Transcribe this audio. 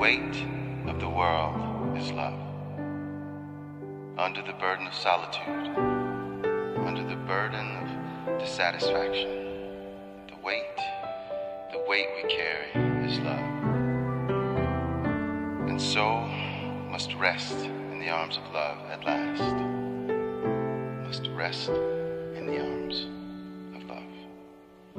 weight of the world is love. Under the burden of solitude, under the burden of dissatisfaction, the weight we carry is love. And so must rest in the arms of love at last. Must rest in the arms